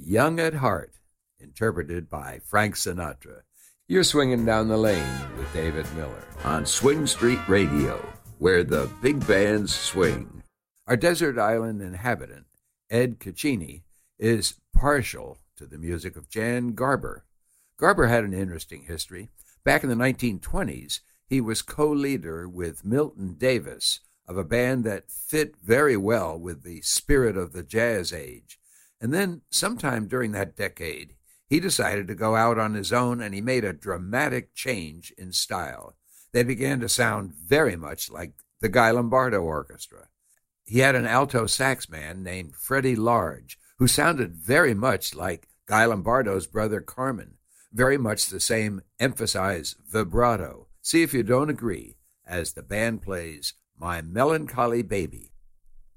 Young at Heart, interpreted by Frank Sinatra. You're swinging down the lane with David Miller on Swing Street Radio, where the big bands swing. Our desert island inhabitant, Ed Caccini, is partial to the music of Jan Garber. Garber had an interesting history. Back in the 1920s, he was co-leader with Milton Davis of a band that fit very well with the spirit of the jazz age. And then, sometime during that decade, he decided to go out on his own, and he made a dramatic change in style. They began to sound very much like the Guy Lombardo Orchestra. He had an alto sax man named Freddie Large, who sounded very much like Guy Lombardo's brother Carmen, very much the same emphasized vibrato. See if you don't agree as the band plays My Melancholy Baby.